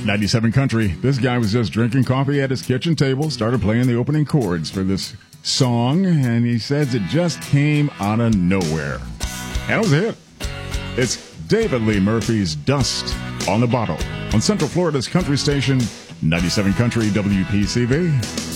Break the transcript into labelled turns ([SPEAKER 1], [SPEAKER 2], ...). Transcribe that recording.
[SPEAKER 1] 97 Country. This guy was just drinking coffee at his kitchen table, started playing the opening chords for this song, and he says it just came out of nowhere. And it was a hit. It's David Lee Murphy's Dust on the Bottle on Central Florida's country station, 97 Country WPCV.